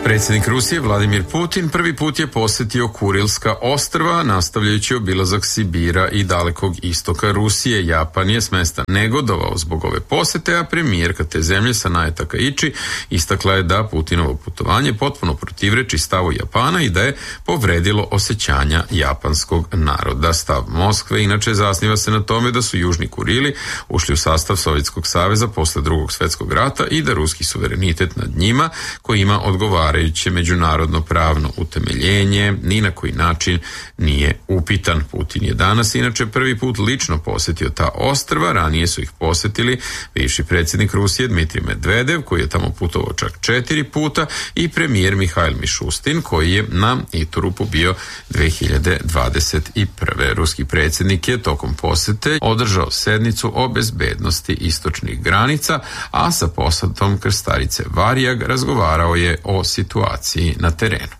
Predsjednik Rusije Vladimir Putin prvi put je posjetio Kurilska ostrva, nastavljajući obilazak Sibira i dalekog istoka Rusije. Japan je s mesta negodovao zbog ove posjete, a premijerka te zemlje Sanae Takaichi istakla je da Putinovo putovanje potpuno protivreči stavu Japana i da je povredilo osjećanja japanskog naroda. Stav Moskve inače zasniva se na tome da su Južni Kurili ušli u sastav Sovjetskog saveza posle Drugog svjetskog rata i da ruski suverenitet nad njima, koji ima odgovarajuće međunarodno pravno utemeljenje, ni na koji način nije upitan. Putin je danas inače prvi put lično posjetio ta ostrva, ranije su ih posjetili bivši predsjednik Rusije Dmitrij Medvedev, koji je tamo putovao čak 4 puta, i premijer Mihail Mišustin, koji je na Iturupu bio 2021. Ruski predsjednik je tokom posjete održao sednicu o bezbednosti istočnih granica, a sa posadom krstarice Varijag razgovarao je o situaciji na terenu.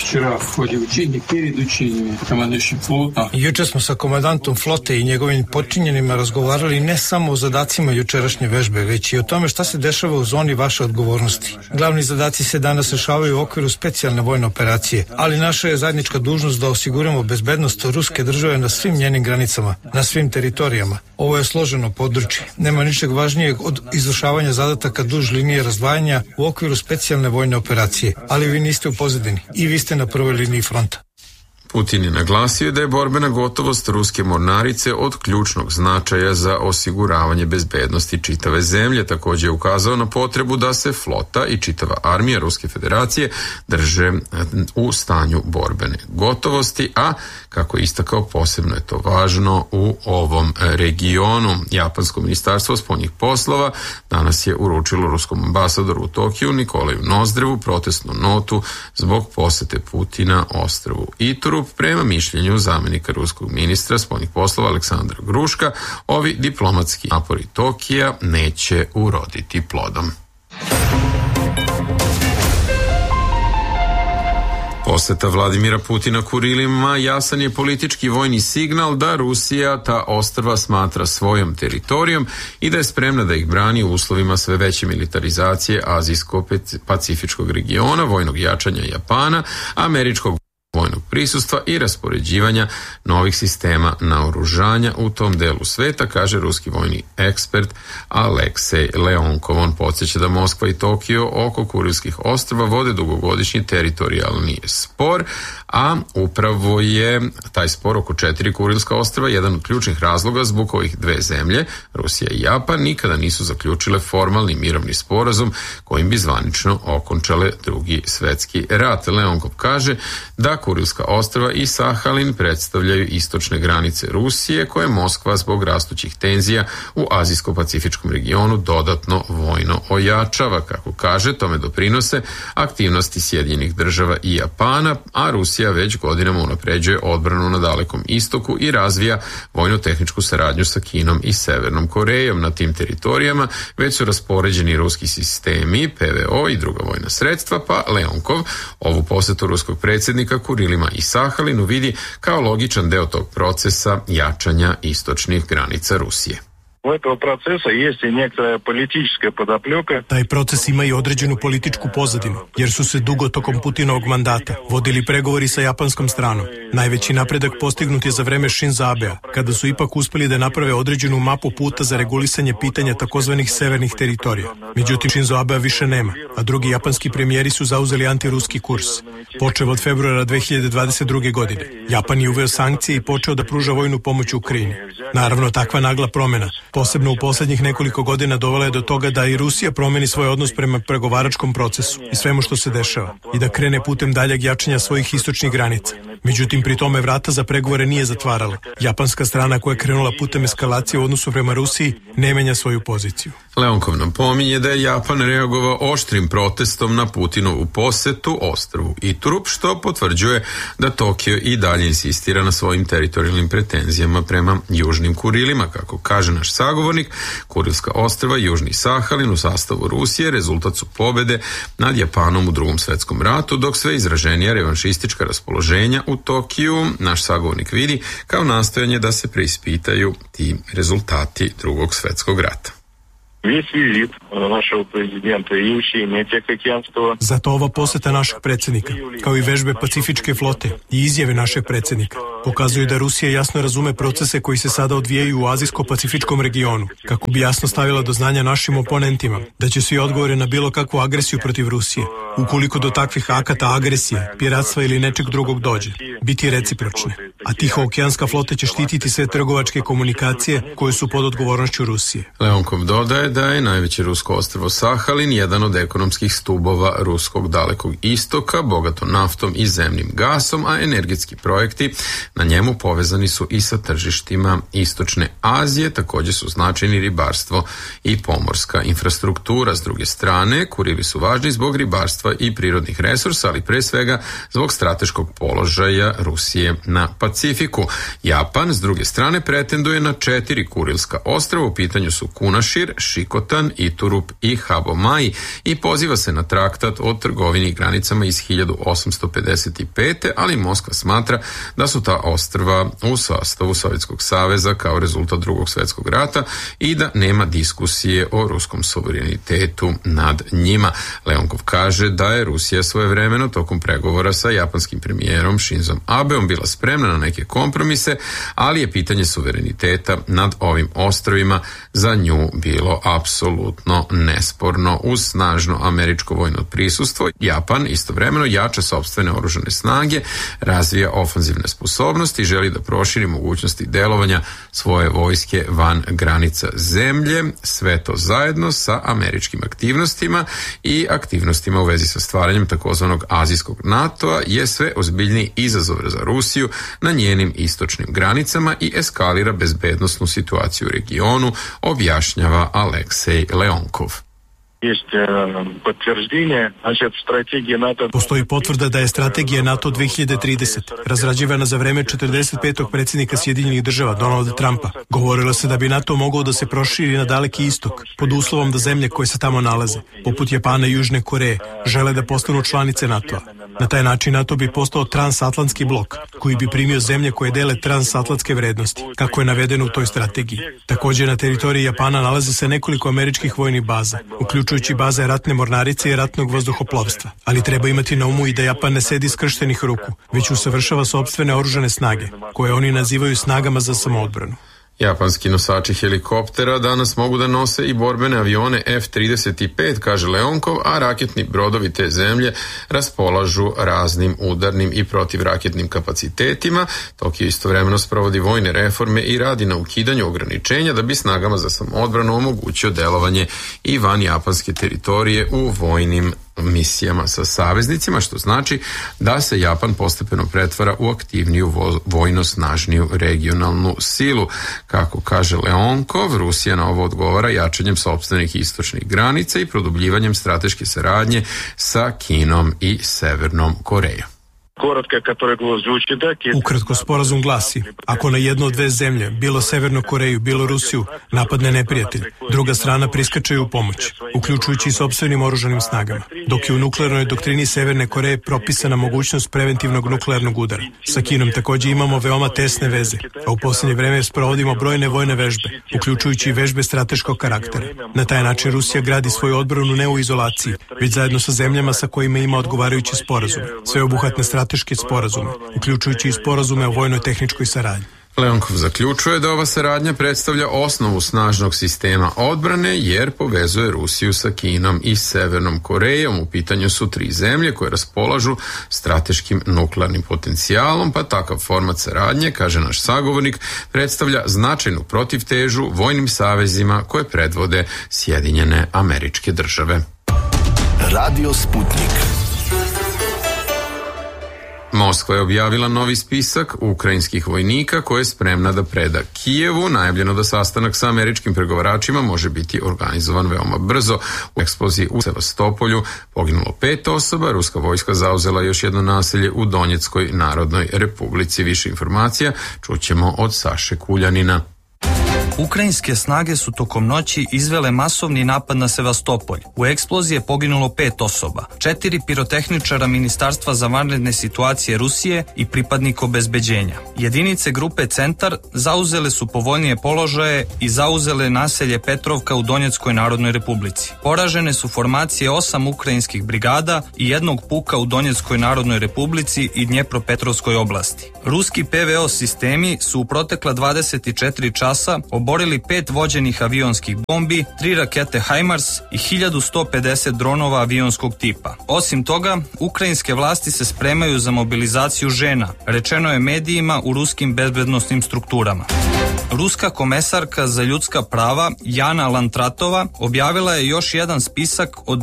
Juče smo sa komandantom flote i njegovim podčinjenima razgovarali ne samo o zadacima jučerašnje vežbe, već i o tome šta se dešava u zoni vaše odgovornosti. Glavni zadaci se danas rešavaju u okviru specijalne vojne operacije, ali naša je zajednička dužnost da osiguramo bezbednost ruske države na svim njenim granicama, na svim teritorijama. Ovo je složeno područje. Nema ničeg važnijeg od izvršavanja zadataka duž linije razdvajanja u okviru specijalne vojne operacije, ali vi niste u pozadini i vi ste na prvoj liniji fronta. Putin je naglasio da je borbena gotovost ruske mornarice od ključnog značaja za osiguravanje bezbednosti čitave zemlje. Također je ukazao na potrebu da se flota i čitava armija Ruske federacije drže u stanju borbene gotovosti, a kako je istakao, posebno je to važno u ovom regionu. Japansko ministarstvo spoljnih poslova danas je uručilo ruskom ambasadoru u Tokiju Nikolaju Nozdrevu protestnu notu zbog posete Putina ostrvu Iturup. Prema mišljenju zamjenika ruskog ministra spoljnih poslova Aleksandra Gruška, ovi diplomatski napori Tokija neće uroditi plodom. Poseta Vladimira Putina Kurilima jasan je politički vojni signal da Rusija ta ostrva smatra svojom teritorijom i da je spremna da ih brani u uslovima sve veće militarizacije azijsko-pacifičkog regiona, vojnog jačanja Japana, američkog vojnog prisustva i raspoređivanja novih sistema naoružanja u tom delu sveta, kaže ruski vojni ekspert Aleksej Leonkov. On podsjeća da Moskva i Tokio oko Kurilskih ostrva vode dugogodišnji teritorijalni spor, a upravo je taj spor oko 4 Kurilska ostrva jedan od ključnih razloga zbog kojih dve zemlje, Rusija i Japan, nikada nisu zaključile formalni mirovni sporazum kojim bi zvanično okončale Drugi svjetski rat. Leonkov kaže da Kurilska ostrva i Sahalin predstavljaju istočne granice Rusije koje Moskva zbog rastućih tenzija u azijsko-pacifičkom regionu dodatno vojno ojačava. Kako kaže, tome doprinose aktivnosti Sjedinjenih država i Japana, a Rusija već godinama unapređuje odbranu na Dalekom istoku i razvija vojno-tehničku saradnju sa Kinom i Severnom Korejom. Na tim teritorijama već su raspoređeni ruski sistemi, PVO i druga vojna sredstva, pa Leonkov ovu posjetu ruskog predsjednika Kurilima i Sahalinu vidi kao logičan deo tog procesa jačanja istočnih granica Rusije. Taj proces ima i određenu političku pozadinu, jer su se dugo tokom Putinovog mandata vodili pregovori sa japanskom stranom. Najveći napredak postignut je za vreme Shinza Abea, kada su ipak uspeli da naprave određenu mapu puta za regulisanje pitanja takozvanih severnih teritorija. Međutim, Shinzo Abea više nema, a drugi japanski premijeri su zauzeli antiruski kurs. Počev od februara 2022. godine, Japan je uveo sankcije i počeo da pruža vojnu pomoć Ukrajini. Naravno, takva nagla promjena, posebno u posljednjih nekoliko godina, dovela je do toga da i Rusija promeni svoj odnos prema pregovaračkom procesu i svemu što se dešava i da krene putem daljeg jačanja svojih istočnih granica. Međutim, pri tome vrata za pregovore nije zatvarala. Japanska strana koja je krenula putem eskalacije u odnosu prema Rusiji ne menja svoju poziciju. Leonkov napominje da je Japan reagovao oštrim protestom na Putinovu posetu ostrvu Iturup, što potvrđuje da Tokio i dalje insistira na svojim teritorijalnim pretenzijama prema Južnim Kurilima. Kako kaže naš sagovornik, Kurilska ostrva i Južni Sahalin u sastavu Rusije rezultat su pobede nad Japanom u Drugom svjetskom ratu, dok sve izraženija revanšistička raspoloženja u Tokiju naš sagovornik vidi kao nastojanje da se preispitaju ti rezultati Drugog svjetskog rata. Zato ova poseta našeg predsjednika, kao i vežbe Pacifičke flote i izjave našeg predsjednika, pokazuju da Rusija jasno razume procese koji se sada odvijaju u Azijsko-Pacifičkom regionu, kako bi jasno stavila do znanja našim oponentima da će svi odgovore na bilo kakvu agresiju protiv Rusije, ukoliko do takvih akata agresije, piratstva ili nečeg drugog dođe, biti recipročne. A Tihookeanska flota će štititi sve trgovačke komunikacije koje su pod odgovornošću Rusije. Leonkov dodaje da je najveće rusko ostrvo Sahalin jedan od ekonomskih stubova ruskog dalekog istoka, bogato naftom i zemnim gasom, a energetski projekti na njemu povezani su i sa tržištima Istočne Azije, također su značajni ribarstvo i pomorska infrastruktura. S druge strane, Kurili su važni zbog ribarstva i prirodnih resursa, ali pre svega zbog strateškog položaja Rusije na Pacifiku. Japan, s druge strane, pretenduje na 4 Kurilska ostrva, u pitanju su Kunašir, Šikotan, Iturup i Habomai i poziva se na traktat o trgovini i granicama iz 1855. ali Moskva smatra da su ta ostrva u sastavu Sovjetskog saveza kao rezultat Drugog svjetskog rata i da nema diskusije o ruskom suverenitetu nad njima. Leonkov kaže da je Rusija svojevremeno tokom pregovora sa japanskim premijerom Shinzom Abeom bila spremna na neke kompromise, ali je pitanje suvereniteta nad ovim ostrovima za nju bilo apsolutno nesporno. Uz snažno američko vojno prisustvo, Japan istovremeno jača sopstvene oružane snage, razvija ofanzivne sposobnosti i želi da proširi mogućnosti delovanja svoje vojske van granica zemlje, sve to zajedno sa američkim aktivnostima i aktivnostima u vezi sa stvaranjem takozvanog azijskog NATO-a je sve ozbiljniji izazov za Rusiju na njenim istočnim granicama i eskalira bezbednosnu situaciju u regionu, objašnjava Aleksej Leonkov. Postoji potvrda da je strategija NATO 2030 razrađivana za vreme 45. predsjednika Sjedinjenih država Donalda Trumpa. Govorilo se da bi NATO mogao da se proširi na Daleki istok pod uslovom da zemlje koje se tamo nalaze, poput Japana i Južne Koreje, žele da postanu članice NATO-a. Na taj način NATO bi postao transatlantski blok, koji bi primio zemlje koje dele transatlantske vrednosti, kako je navedeno u toj strategiji. Također na teritoriji Japana nalaze se nekoliko američkih vojnih baza, uključujući baze ratne mornarice i ratnog vazduhoplovstva. Ali treba imati na umu i da Japan ne sedi skrštenih ruku, već usavršava sopstvene oružane snage, koje oni nazivaju snagama za samoodbranu. Japanski nosači helikoptera danas mogu da nose i borbene avione F-35, kaže Leonkov, a raketni brodovi te zemlje raspolažu raznim udarnim i protivraketnim kapacitetima. Tokio istovremeno sprovodi vojne reforme i radi na ukidanju ograničenja da bi snagama za samoodbranu omogućio delovanje i van japanske teritorije u vojnim misijama sa saveznicima, što znači da se Japan postepeno pretvara u aktivniju vojno snažniju regionalnu silu. Kako kaže Leonkov, Rusija na ovo odgovara jačanjem sopstvenih istočnih granica i produbljivanjem strateške saradnje sa Kinom i Severnom Korejom. Ukratko, sporazum glasi: ako na jednu od dve zemlje, bilo Severnu Koreju, bilo Rusiju, napadne neprijatelj, druga strana priskače u pomoć, uključujući i sopstvenim oružanim snagama, dok je u nuklearnoj doktrini Severne Koreje propisana mogućnost preventivnog nuklearnog udara. Sa Kinom također imamo veoma tesne veze, a u posljednje vreme sprovodimo brojne vojne vežbe, uključujući i vežbe strateškog karaktera. Na taj način Rusija gradi svoju odbranu ne u izolaciji, već zajedno sa zemljama sa kojima ima odgovarajuće sporazume, sveobuhvatne strateške sporazume, uključujući i sporazume o vojno-tehničkoj saradnji. Leonkov zaključuje da ova saradnja predstavlja osnovu snažnog sistema odbrane jer povezuje Rusiju sa Kinom i Severnom Korejom. U pitanju su 3 zemlje koje raspolažu strateškim nuklearnim potencijalom, pa takav format saradnje, kaže naš sagovornik, predstavlja značajnu protivtežu vojnim savezima koje predvode Sjedinjene Američke Države. Radio Sputnik. Moskva je objavila novi spisak ukrajinskih vojnika koje je spremna da preda Kijevu. Najavljeno da sastanak sa američkim pregovaračima može biti organizovan veoma brzo. U eksploziji u Sevastopolju poginulo 5 osoba. Ruska vojska zauzela još jedno naselje u Donjeckoj Narodnoj Republici. Više informacija čućemo od Saše Kuljanina. Ukrajinske snage su tokom noći izvele masovni napad na Sevastopolj. U eksploziji je poginulo 5 osoba, 4 pirotehničara Ministarstva za vanredne situacije Rusije i pripadnik obezbeđenja. Jedinice grupe Centar zauzele su povoljnije položaje i zauzele naselje Petrovka u Donjeckoj Narodnoj Republici. Poražene su formacije 8 ukrajinskih brigada i jednog puka u Donjeckoj Narodnoj Republici i Dnjepropetrovskoj oblasti. Ruski PVO sistemi su u protekla 24 časa oborili 5 vođenih avionskih bombi, 3 rakete HIMARS i 1150 dronova avionskog tipa. Osim toga, ukrajinske vlasti se spremaju za mobilizaciju žena, rečeno je medijima u ruskim bezbednosnim strukturama. Ruska komesarka za ljudska prava Jana Lantratova objavila je još jedan spisak od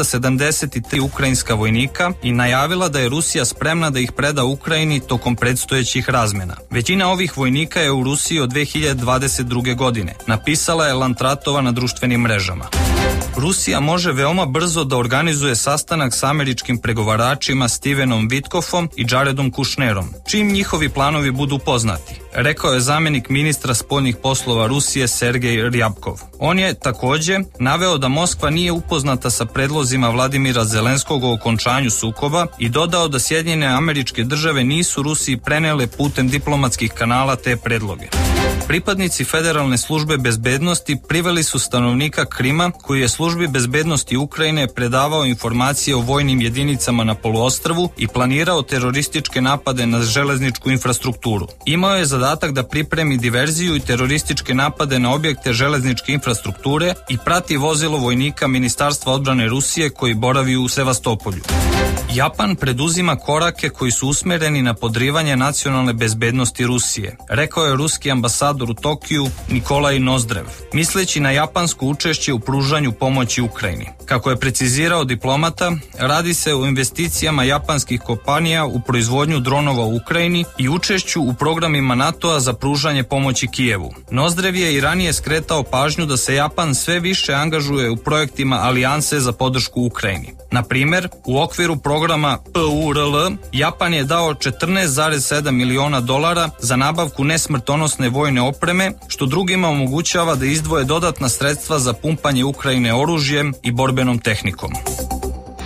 273 ukrajinska vojnika i najavila da je Rusija spremna da ih preda Ukrajini tokom predstojećih razmena. Većina ovih vojnika je u Rusiji od 2022. godine, napisala je Lantratova na društvenim mrežama. Rusija može veoma brzo da organizuje sastanak sa američkim pregovaračima Stevenom Witkoffom i Jaredom Kushnerom, čim njihovi planovi budu poznati, rekao je zamjenik ministra spoljnih poslova Rusije Sergej Ryabkov. On je takođe naveo da Moskva nije upoznata sa predlozima Vladimira Zelenskog o okončanju sukoba i dodao da Sjedinjene Američke Države nisu Rusiji prenele putem diplomatskih kanala te predloge. Pripadnici Federalne službe bezbednosti priveli su stanovnika Krima koji je službi bezbednosti Ukrajine predavao informacije o vojnim jedinicama na poluostrvu i planirao terorističke napade na železničku infrastrukturu. Imao je zadatak da pripremi diverziju i terorističke napade na objekte železničke infrastrukture i prati vozilo vojnika Ministarstva odbrane Rusije koji boravi u Sevastopolju. Japan preduzima korake koji su usmereni na podrivanje nacionalne bezbednosti Rusije, rekao je ruski ambasador u Tokiju Nikolaj Nozdrev, misleći na japansko učešće u pružanju pomoći Ukrajini. Kako je precizirao diplomata, radi se o investicijama japanskih kompanija u proizvodnju dronova u Ukrajini i učešću u programima NATO-a za pružanje pomoći Kijevu. Nozdrev je i ranije skretao pažnju da se Japan sve više angažuje u projektima alijanse za podršku Ukrajini. Na primer, u okviru programa PURL, Japan je dao 14,7 miliona dolara za nabavku nesmrtonosne vojne opreme, što drugima omogućava da izdvoje dodatna sredstva za pumpanje Ukrajine oružjem i borbenom tehnikom.